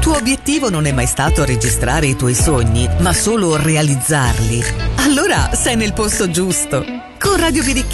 tuo obiettivo non è mai stato registrare i tuoi sogni, ma solo realizzarli, allora sei nel posto giusto. Con Radio Birichino